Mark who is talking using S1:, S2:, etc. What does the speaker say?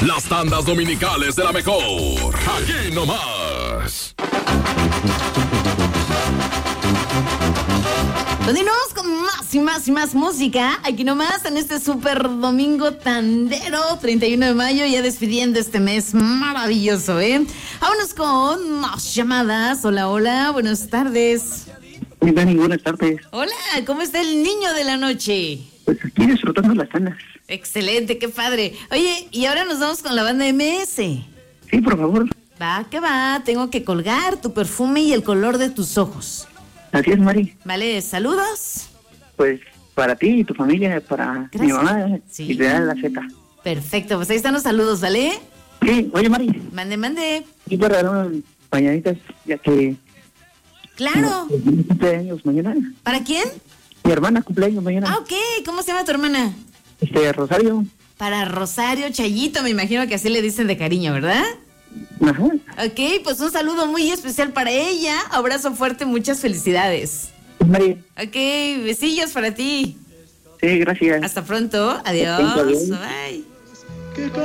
S1: Las tandas dominicales de la mejor. Aquí nomás.
S2: Continuamos con más y más y más música. Aquí nomás en este super domingo tandero, 31 de mayo, ya despidiendo este mes maravilloso, ¿eh? Vámonos con más llamadas. Hola, hola, buenas tardes.
S3: Buenas tardes.
S2: Hola, ¿cómo está el niño de la noche?
S3: Pues aquí disfrutando las cenas.
S2: Excelente, qué padre. Oye, y ahora nos vamos con la banda MS.
S3: Sí, por favor.
S2: Va, que va, tengo que colgar tu perfume y el color de tus ojos.
S3: Así es, Mari.
S2: Vale, saludos.
S3: Pues para ti y tu familia, para
S2: Gracias.
S3: mi mamá
S2: Sí.
S3: y de la Z.
S2: Perfecto, pues ahí están los saludos, ¿vale?
S3: Sí, oye, Mari.
S2: Mande.
S3: Y para dar unas pañaditas, ya que...
S2: Claro.
S3: Mi cumpleaños mañana.
S2: ¿Para quién?
S3: Mi hermana cumpleaños mañana.
S2: Ah, ok. ¿Cómo se llama tu hermana?
S3: Rosario.
S2: Para Rosario Chayito, me imagino que así le dicen de cariño, ¿verdad?
S3: Ajá.
S2: Ok, pues un saludo muy especial para ella. Abrazo fuerte, muchas felicidades.
S3: Mari.
S2: Ok, besillos para ti.
S3: Sí, gracias.
S2: Hasta pronto. Adiós.
S3: Adiós.
S2: Bye.